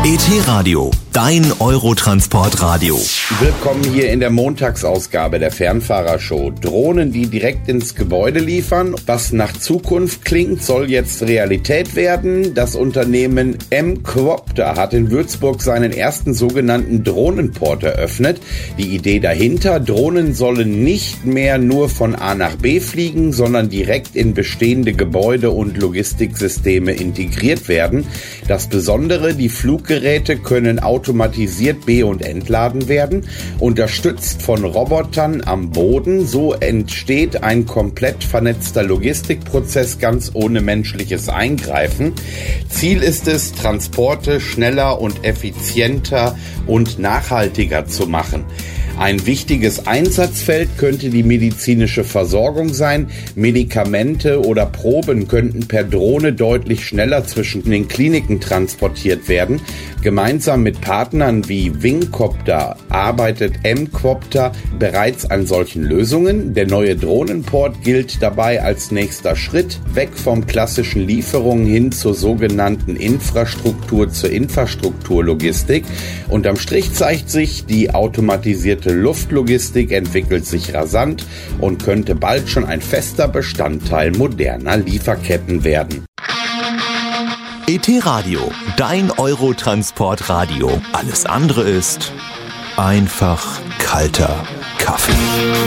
ET Radio, dein Eurotransportradio. Willkommen hier in der Montagsausgabe der Fernfahrershow. Drohnen, die direkt ins Gebäude liefern. Was nach Zukunft klingt, soll jetzt Realität werden. Das Unternehmen M-Quopter hat in Würzburg seinen ersten sogenannten Drohnenport eröffnet. Die Idee dahinter: Drohnen sollen nicht mehr nur von A nach B fliegen, sondern direkt in bestehende Gebäude und Logistiksysteme integriert werden. Das Besondere: die Fluggeräte können automatisiert be- und entladen werden, unterstützt von Robotern am Boden. So entsteht ein komplett vernetzter Logistikprozess ganz ohne menschliches Eingreifen. Ziel ist es, Transporte schneller und effizienter und nachhaltiger zu machen. Ein wichtiges Einsatzfeld könnte die medizinische Versorgung sein. Medikamente oder Proben könnten per Drohne deutlich schneller zwischen den Kliniken transportiert werden. Gemeinsam mit Partnern wie Wingcopter arbeitet M-Quopter bereits an solchen Lösungen. Der neue Drohnenport gilt dabei als nächster Schritt weg vom klassischen Lieferungen hin zur sogenannten Infrastruktur, zur Infrastrukturlogistik. Unterm Strich zeigt sich, die automatisierte Luftlogistik entwickelt sich rasant und könnte bald schon ein fester Bestandteil moderner Lieferketten werden. ET Radio, dein Eurotransportradio. Alles andere ist einfach kalter Kaffee.